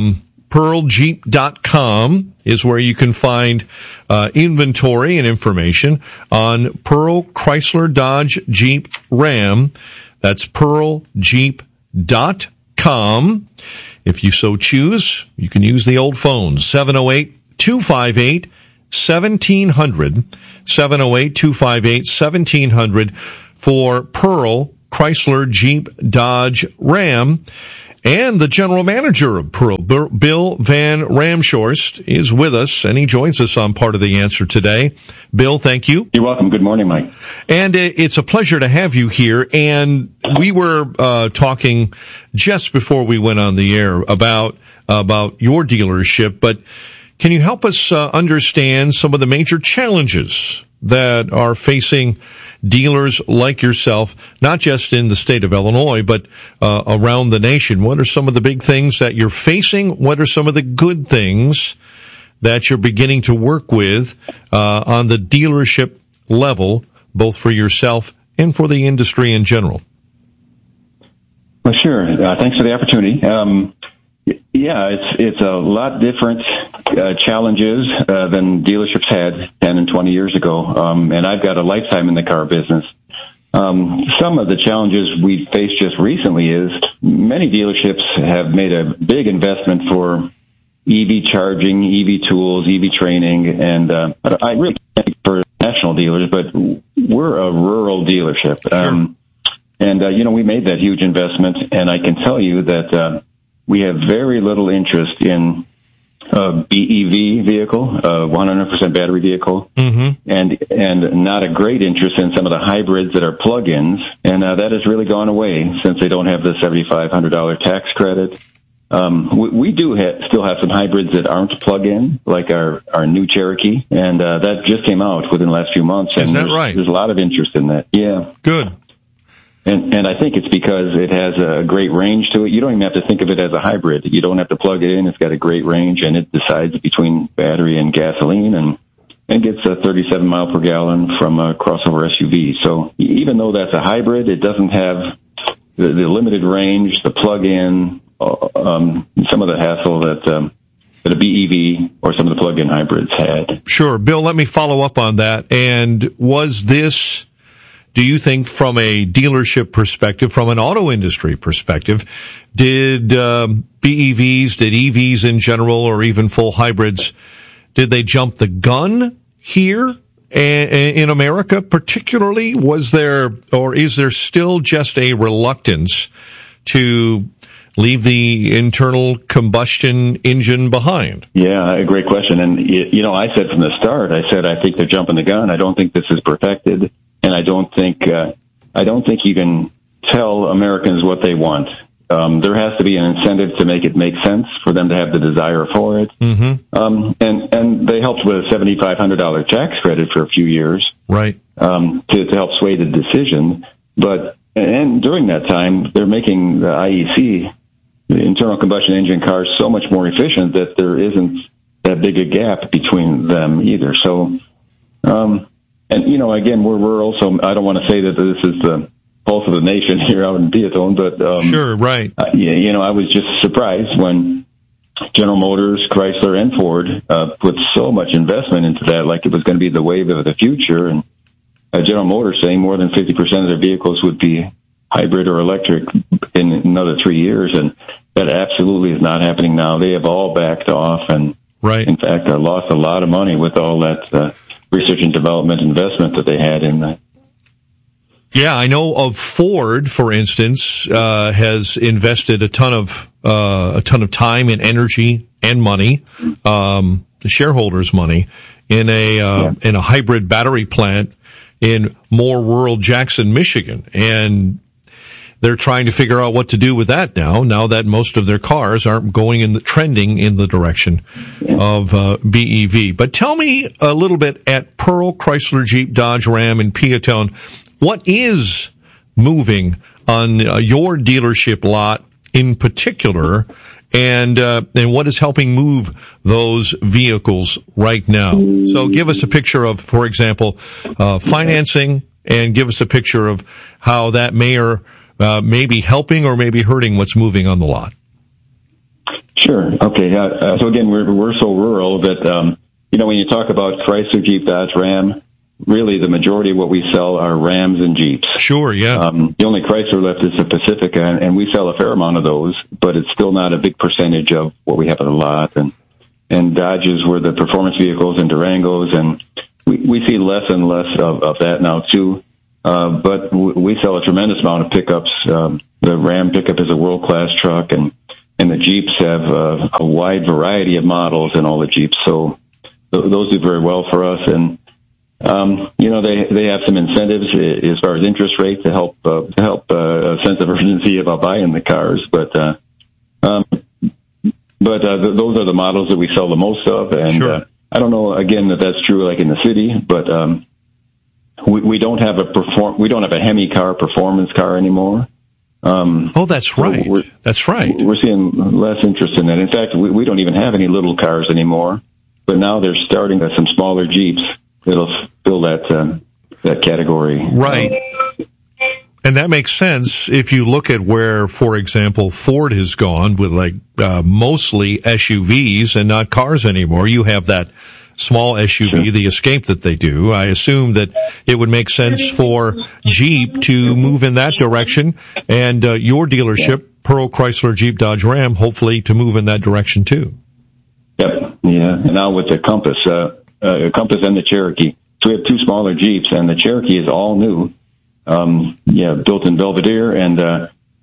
pearl jeep dot com is where you can find uh, inventory and information on Pearl Chrysler Dodge Jeep Ram. That's pearl jeep dot com. If you so choose, you can use the old phone, seven oh eight, two five eight, one seven zero zero, seven oh eight, two five eight, one seven zero zero for Pearl Chrysler Jeep Dodge Ram. And the general manager of Pearl, Bill Van Ramshorst, is with us, and he joins us on Part of the Answer today. Bill, thank you. You're welcome. Good morning, Mike. And it's a pleasure to have you here. And we were uh, talking just before we went on the air about about your dealership, but can you help us uh, understand some of the major challenges that are facing dealers like yourself, not just in the state of Illinois, but uh, around the nation? What are some of the big things that you're facing? What are some of the good things that you're beginning to work with uh, on the dealership level, both for yourself and for the industry in general? Well, sure. Uh, thanks for the opportunity. Um, Yeah, it's it's a lot different uh, challenges uh, than dealerships had ten and twenty years ago, um, and I've got a lifetime in the car business. Um, some of the challenges we faced just recently is many dealerships have made a big investment for E V charging, E V tools, E V training, and uh, I really think for national dealers, but we're a rural dealership. Sure. Um, and, uh, you know, we made that huge investment, and I can tell you that uh, we have very little interest in a B E V vehicle, a one hundred percent battery vehicle, mm-hmm. and and not a great interest in some of the hybrids that are plug-ins, and uh, that has really gone away since they don't have the seventy-five hundred dollars tax credit. Um, we, we do ha- still have some hybrids that aren't plug-in, like our, our new Cherokee, and uh, that just came out within the last few months. And Is that there's, right? There's a lot of interest in that. Yeah. Good. And, and I think it's because it has a great range to it. You don't even have to think of it as a hybrid. You don't have to plug it in. It's got a great range, and it decides between battery and gasoline, and, and gets a thirty-seven mile per gallon from a crossover S U V. So even though that's a hybrid, it doesn't have the, the limited range, the plug-in, um, some of the hassle that um, that a B E V or some of the plug-in hybrids had. Sure. Bill, let me follow up on that. And was this... Do you think from a dealership perspective, from an auto industry perspective, did um, B E Vs, did E Vs in general, or even full hybrids, did they jump the gun here in America particularly? Was there, or is there still just a reluctance to leave the internal combustion engine behind? Yeah, a great question. And, you know, I said from the start, I said I think they're jumping the gun. I don't think this is perfected. And I don't think uh, I don't think you can tell Americans what they want. Um, there has to be an incentive to make it make sense for them to have the desire for it. Mm-hmm. Um, and and they helped with a seventy-five hundred dollars tax credit for a few years, right? Um, to, to help sway the decision. But and during that time, they're making the I E C, the internal combustion engine cars, so much more efficient that there isn't that big a gap between them either. So. Um, And, you know, again, we're rural, so I don't want to say that this is the pulse of the nation here out in Peatone, but... Um, sure, right. Uh, yeah, you know, I was just surprised when General Motors, Chrysler, and Ford uh, put so much investment into that, like it was going to be the wave of the future. And uh, General Motors saying more than fifty percent of their vehicles would be hybrid or electric in another three years, and that absolutely is not happening now. They have all backed off, and right. in fact, I lost a lot of money with all that... Uh, research and development investment that they had in that. Yeah, I know of Ford, for instance, uh, has invested a ton of, uh, a ton of time and energy and money, um, the shareholders' money in a, uh, yeah. in a hybrid battery plant in more rural Jackson, Michigan. And they're trying to figure out what to do with that now, now that most of their cars aren't going in the, trending in the direction of uh, B E V. But tell me a little bit at Pearl Chrysler Jeep Dodge Ram in Peatone, what is moving on uh, your dealership lot in particular, and uh, and what is helping move those vehicles right now? So give us a picture of, for example, uh, financing, and give us a picture of how that may or Uh, maybe helping or maybe hurting what's moving on the lot. Sure. Okay. Uh, uh, so again, we're we're so rural that um, you know when you talk about Chrysler, Jeep, Dodge, Ram, really the majority of what we sell are Rams and Jeeps. Sure. Yeah. Um, the only Chrysler left is the Pacifica, and, and we sell a fair amount of those, but it's still not a big percentage of what we have in the lot. And and Dodges were the performance vehicles and Durangos, and we we see less and less of, of that now too. Uh, but w- we sell a tremendous amount of pickups. Um, the Ram pickup is a world class truck, and And the Jeeps have uh, a wide variety of models in all the Jeeps, so th- those do very well for us. And um, you know, they they have some incentives as far as interest rate to help uh, to help uh, a sense of urgency about buying the cars. But uh, um, but uh, th- those are the models that we sell the most of. And sure. uh, I don't know again that that's true like in the city, but um, we we don't have a perform we don't have a Hemi car performance car anymore. Um, oh, that's right. So that's right. We're seeing less interest in that. In fact, we, we don't even have any little cars anymore. But now they're starting with some smaller Jeeps that'll fill that um, that category. Right. And that makes sense if you look at where, for example, Ford has gone with like uh, mostly S U Vs and not cars anymore. You have that small S U V, sure. the Escape that they do. I assume that it would make sense for Jeep to move in that direction, and uh, your dealership, Pearl Chrysler Jeep Dodge Ram, hopefully to move in that direction too. Yep, yeah. And now with the Compass, uh, uh, Compass and the Cherokee. So we have two smaller Jeeps, and the Cherokee is all new. Um, yeah, built in Belvedere, and uh,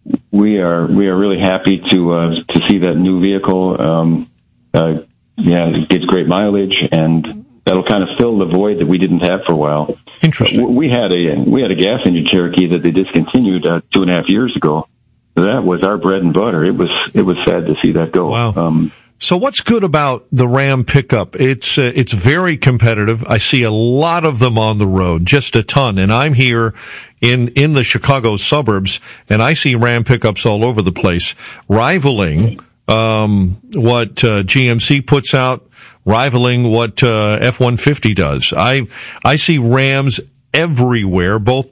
we are we are really happy to uh, to see that new vehicle. Um, uh, Yeah, it gets great mileage, and that'll kind of fill the void that we didn't have for a while. Interesting. We had a we had a gas engine Cherokee that they discontinued uh, two and a half years ago. That was our bread and butter. It was it was sad to see that go. Wow. Um, so what's good about the Ram pickup? It's uh, it's very competitive. I see a lot of them on the road, just a ton. And I'm here in in the Chicago suburbs, and I see Ram pickups all over the place, rivaling Um, what, uh, G M C puts out, rivaling what, uh, F one fifty does. I, I see Rams everywhere, both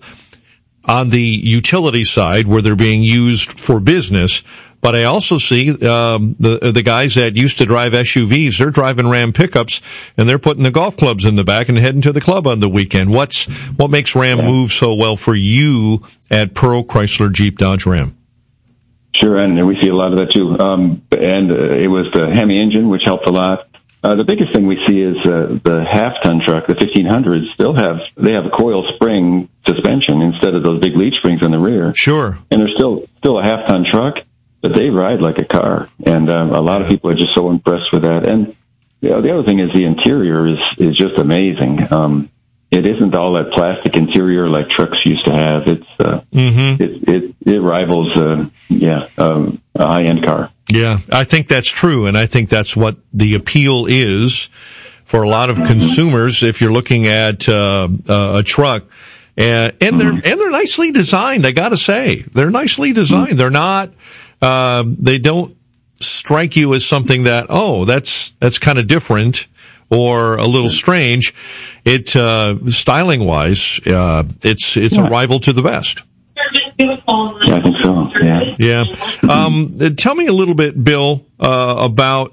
on the utility side where they're being used for business, but I also see, um, the, the guys that used to drive S U Vs, they're driving Ram pickups and they're putting the golf clubs in the back and heading to the club on the weekend. What's, what makes Ram move so well for you at Pearl Chrysler Jeep Dodge Ram? Sure, and we see a lot of that too. Um, and uh, it was the Hemi engine, which helped a lot. Uh, the biggest thing we see is uh, the half-ton truck, the fifteen hundreds, still have, they have a coil spring suspension instead of those big leaf springs in the rear. Sure. And they're still, still a half-ton truck, but they ride like a car. And um, a lot of people are just so impressed with that. And you know, the other thing is the interior is, is just amazing. Um, It isn't all that plastic interior like trucks used to have. It's uh, mm-hmm. it, it it rivals, uh, yeah, um, a high-end car. Yeah, I think that's true, and I think that's what the appeal is for a lot of mm-hmm. consumers. If you're looking at uh, uh, a truck, and, and mm-hmm. they're and they're nicely designed. I got to say, they're nicely designed. Mm-hmm. They're not. Uh, they don't strike you as something that oh, that's that's kind of different or a little strange. It, uh, styling wise, uh, it's, it's yeah. a rival to the best. Yeah, I think so. Yeah. Yeah. Um, tell me a little bit, Bill, uh, about,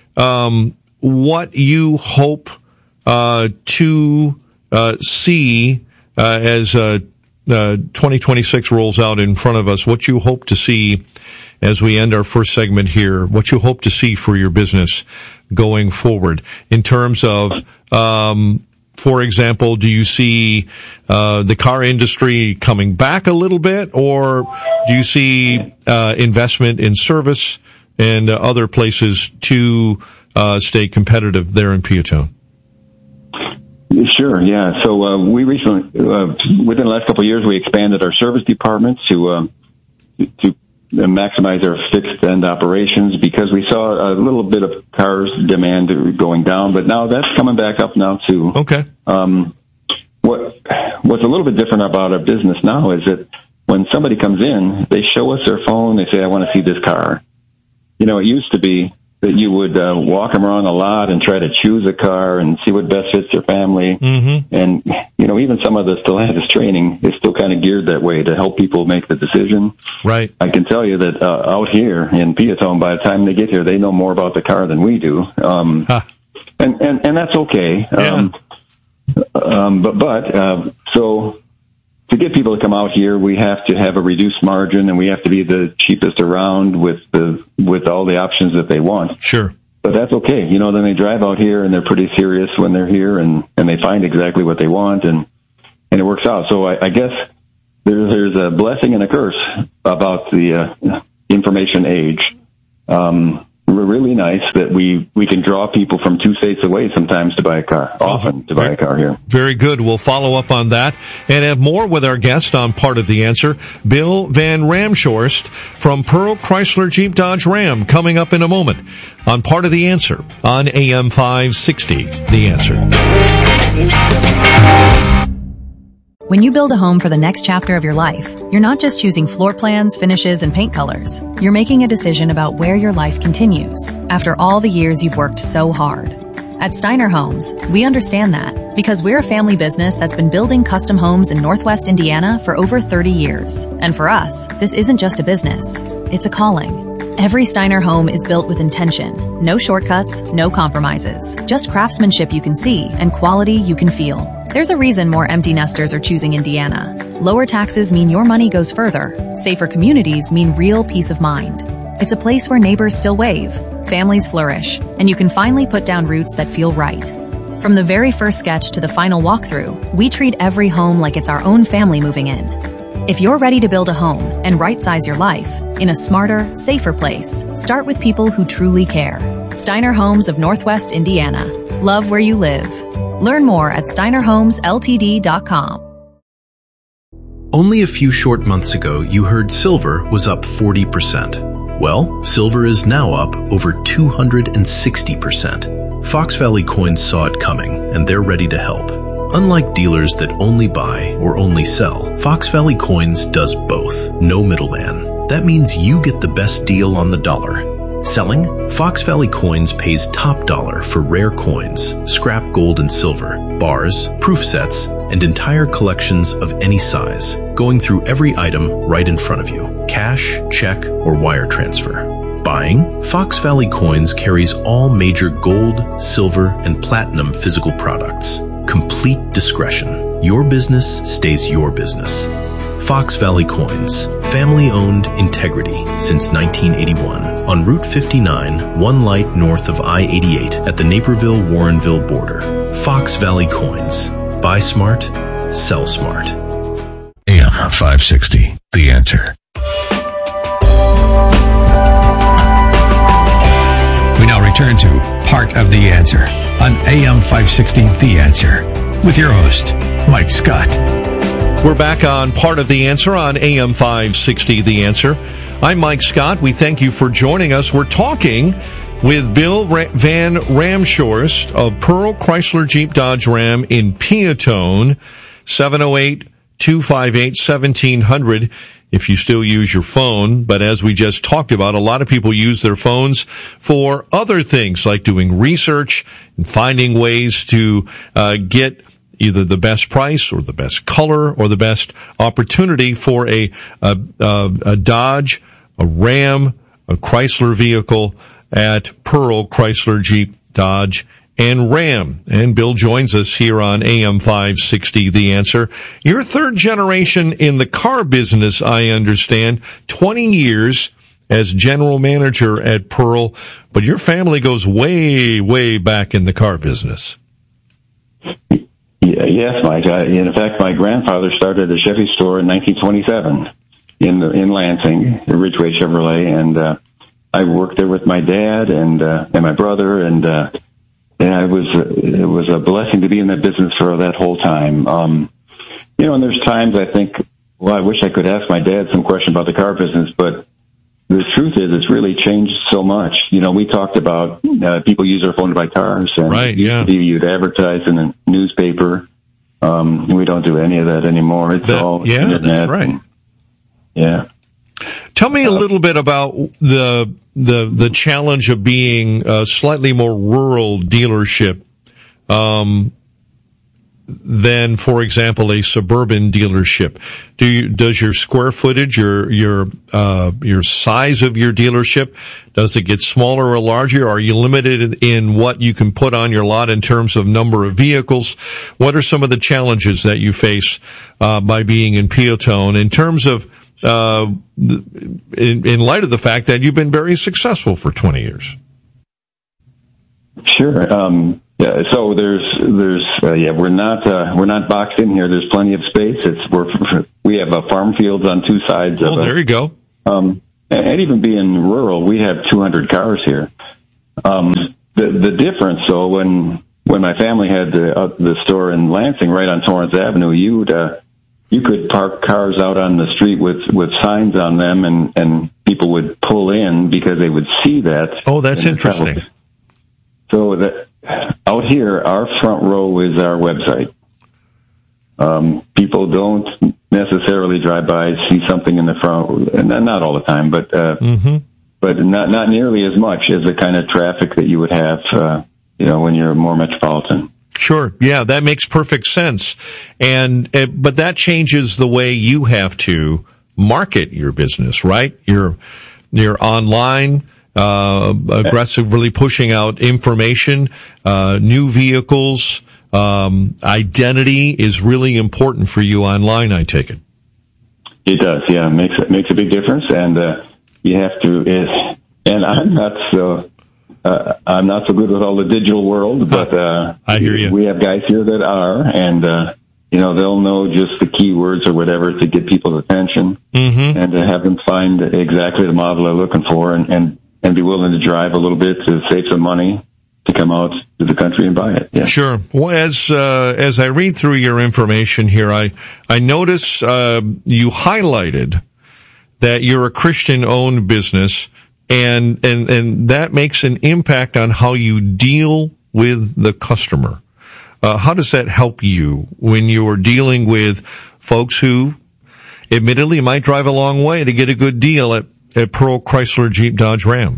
um, what you hope, uh, to, uh, see, uh, as, uh, uh, twenty twenty-six rolls out in front of us, what you hope to see as we end our first segment here, what you hope to see for your business going forward in terms of, um, for example, do you see uh, the car industry coming back a little bit, or do you see uh, investment in service and uh, other places to uh, stay competitive there in Peatone? Sure, yeah. So uh, we recently, uh, within the last couple of years, we expanded our service department to uh, to maximize our fixed end operations because we saw a little bit of cars demand going down, but now that's coming back up now too. Okay. Um, what what's a little bit different about our business now is that when somebody comes in, they show us their phone, they say, "I want to see this car." You know, it used to be that you would uh, walk them around a lot and try to choose a car and see what best fits their family. Mm-hmm. And, you know, even some of the Stellantis training is still kind of geared that way to help people make the decision. Right. I can tell you that uh, out here in Peatone, by the time they get here, they know more about the car than we do. Um, huh. and, and, and that's okay. Yeah. Um, um, but, but, uh, so, to get people to come out here, we have to have a reduced margin, and we have to be the cheapest around with the with all the options that they want. Sure. But that's okay. You know, then they drive out here, and they're pretty serious when they're here, and, and they find exactly what they want, and, and it works out. So I, I guess there's, there's a blessing and a curse about the uh, information age. Um, really nice that we, we can draw people from two states away sometimes to buy a car, often to buy a car here. Very good. We'll follow up on that and have more with our guest on Part of the Answer, Bill Van Ramshorst from Pearl Chrysler Jeep Dodge Ram, coming up in a moment on Part of the Answer on A M five sixty. The Answer. When you build a home for the next chapter of your life, you're not just choosing floor plans, finishes, and paint colors. You're making a decision about where your life continues after all the years you've worked so hard. At Steiner Homes, we understand that because we're a family business that's been building custom homes in Northwest Indiana for over thirty years. And for us, this isn't just a business, it's a calling. Every Steiner home is built with intention. No shortcuts, no compromises. Just craftsmanship you can see and quality you can feel. There's a reason more empty nesters are choosing Indiana. Lower taxes mean your money goes further. Safer communities mean real peace of mind. It's a place where neighbors still wave, families flourish, and you can finally put down roots that feel right. From the very first sketch to the final walkthrough, we treat every home like it's our own family moving in. If you're ready to build a home and right-size your life in a smarter, safer place, start with people who truly care. Steiner Homes of Northwest Indiana. Love where you live. Learn more at steiner homes l t d dot com. Only a few short months ago, you heard silver was up forty percent. Well, silver is now up over two hundred sixty percent. Fox Valley Coins saw it coming, and they're ready to help. Unlike dealers that only buy or only sell, Fox Valley Coins does both. No middleman. That means you get the best deal on the dollar. Selling? Fox Valley Coins pays top dollar for rare coins, scrap gold and silver, bars, proof sets, and entire collections of any size, going through every item right in front of you. Cash, check, or wire transfer. Buying? Fox Valley Coins carries all major gold, silver, and platinum physical products. Complete discretion. Your business stays your business. Fox Valley Coins. Family-owned integrity since nineteen eighty-one. On Route fifty-nine, one light north of I eighty-eight at the Naperville-Warrenville border. Fox Valley Coins. Buy smart, sell smart. A M five sixty, The Answer. We now return to Part of the Answer on A M five sixty, The Answer, with your host, Mike Scott. We're back on Part of the Answer on A M five sixty, The Answer. I'm Mike Scott. We thank you for joining us. We're talking with Bill Van Ramshorst of Pearl Chrysler Jeep Dodge Ram in Peatone, seven oh eight, two five eight, one seven hundred if you still use your phone. But as we just talked about, a lot of people use their phones for other things like doing research and finding ways to uh, get either the best price or the best color or the best opportunity for a, a, a, a Dodge, a Ram, a Chrysler vehicle at Pearl Chrysler Jeep Dodge and Ram. And Bill joins us here on A M five sixty, The Answer. You're third generation in the car business, I understand, twenty years as general manager at Pearl, but your family goes way, way back in the car business. Yes, Mike. I, in fact, my grandfather started a Chevy store in nineteen twenty-seven in the, in Lansing, Ridgeway Chevrolet, and uh, I worked there with my dad and uh, and my brother, and uh, and I was uh, it was a blessing to be in that business for that whole time. Um, you know, and there's times I think, well, I wish I could ask my dad some question about the car business, but the truth is, it's really changed so much. You know, we talked about uh, people use their phone to buy cars, and right, yeah. you'd advertise in a newspaper. Um, we don't do any of that anymore. It's that, all yeah, internet. that's right. And, yeah. Tell me a little bit about the the the challenge of being a slightly more rural dealership um, than, for example, a suburban dealership. Do you, does your square footage, your your uh, your size of your dealership, does it get smaller or larger? Are you limited in what you can put on your lot in terms of number of vehicles? What are some of the challenges that you face uh, by being in Peotone in terms of uh, in, in light of the fact that you've been very successful for twenty years? Sure. Um, yeah. So there's, there's, uh, yeah, we're not, uh, we're not boxed in here. There's plenty of space. It's, we're, we have uh, farm fields on two sides. Oh, of there it. you go. Um, and even being rural, we have two hundred cars here. Um, the, the difference, though, when, when my family had the, uh, the store in Lansing right on Torrance Avenue, you'd, uh, you could park cars out on the street with, with signs on them, and, and people would pull in because they would see that. Oh, that's in interesting. So that out here, our front row is our website. Um, people don't necessarily drive by, see something in the front, and not all the time, but uh, mm-hmm. but not not nearly as much as the kind of traffic that you would have, uh, you know, when you're more metropolitan. Sure. Yeah, that makes perfect sense. And, uh, but that changes the way you have to market your business, right? You're, you're online, uh, aggressively pushing out information, uh, new vehicles, um, identity is really important for you online, I take it. It does. Yeah. It makes, it makes a big difference. And, uh, you have to, it, and I'm not so, Uh, I'm not so good with all the digital world, but uh, I hear you. We have guys here that are, and uh, you know, they'll know just the keywords or whatever to get people's attention, mm-hmm. and to have them find exactly the model they're looking for, and, and and be willing to drive a little bit to save some money to come out to the country and buy it. Yeah. Sure. Well, as uh, as I read through your information here, I I notice uh, you highlighted that you're a Christian-owned business. And, and, and that makes an impact on how you deal with the customer. Uh, how does that help you when you're dealing with folks who admittedly might drive a long way to get a good deal at, at Pearl Chrysler Jeep Dodge Ram?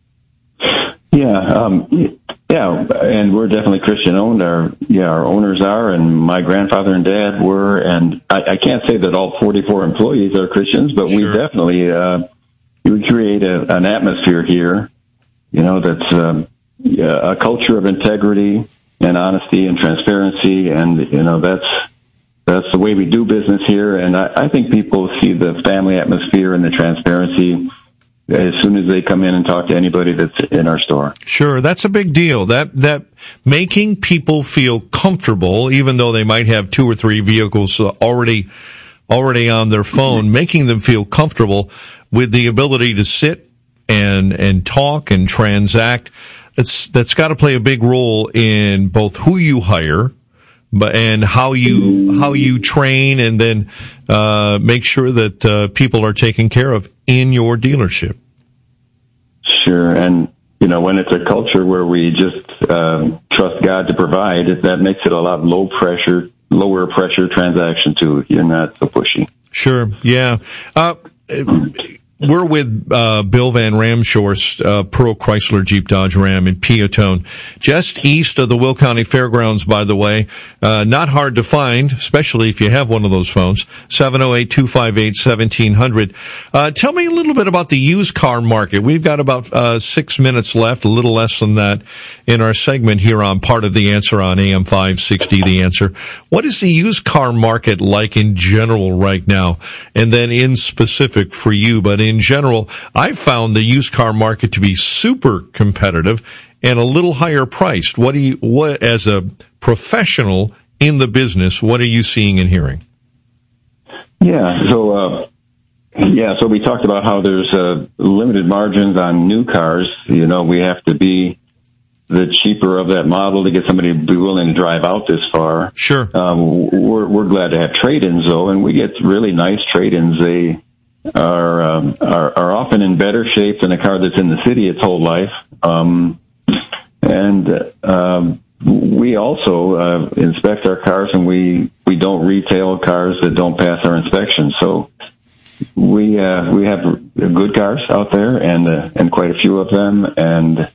Yeah. Um, yeah. And we're definitely Christian owned. Our, yeah, our owners are, and my grandfather and dad were, and I, I can't say that all forty-four employees are Christians, but sure. we definitely, uh, we create a, an atmosphere here, you know, that's um, yeah, a culture of integrity and honesty and transparency, and you know that's that's the way we do business here. And I, I think people see the family atmosphere and the transparency as soon as they come in and talk to anybody that's in our store. Sure, that's a big deal. That that making people feel comfortable, even though they might have two or three vehicles already already on their phone, making them feel comfortable with the ability to sit and and talk and transact. That's that's got to play a big role in both who you hire, but and how you how you train, and then uh, make sure that uh, people are taken care of in your dealership. Sure, and you know, when it's a culture where we just um, trust God to provide, that makes it a lot low pressure, lower pressure transaction too. You're not so pushy. Sure, yeah. Uh, We're with uh, Bill Van Ramshorst, uh, Pearl Chrysler Jeep Dodge Ram in Peotone, just east of the Will County Fairgrounds, by the way. Uh, not hard to find, especially if you have one of those phones, seven oh eight, two five eight, one seven zero zero. Uh, tell me a little bit about the used car market. We've got about uh, six minutes left, a little less than that, in our segment here on Part of the Answer on A M five sixty, The Answer. What is the used car market like in general right now? And then in specific for you, but in general, I've found the used car market to be super competitive and a little higher priced. What do you, what, as a professional in the business, what are you seeing and hearing? Yeah, so, uh, yeah, so we talked about how there's uh, limited margins on new cars. You know, we have to be the cheaper of that model to get somebody to be willing to drive out this far. Sure. Um, we're, we're glad to have trade-ins, though, and we get really nice trade-ins. They are, um, are are often in better shape than a car that's in the city its whole life. Um, and um, we also uh, inspect our cars, and we, we don't retail cars that don't pass our inspection. So we uh, we have good cars out there, and uh, and quite a few of them, and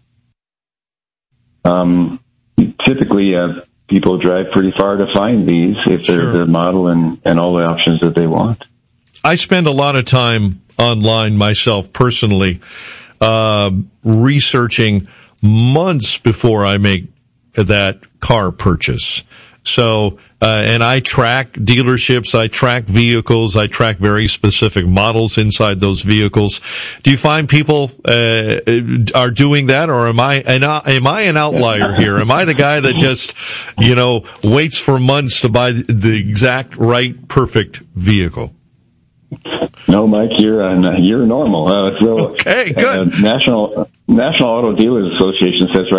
um, typically uh, people drive pretty far to find these if they're Sure. the model and, and all the options that they want. I spend a lot of time online myself personally, uh, researching months before I make that car purchase. So, uh, and I track dealerships, I track vehicles, I track very specific models inside those vehicles. Do you find people uh, are doing that, or am I an, am I an outlier here? Am I the guy that just, you know, waits for months to buy the exact right, perfect vehicle? No, Mike, you're uh, you're normal. Uh, so, okay, good. Uh, National National Auto Dealers Association says right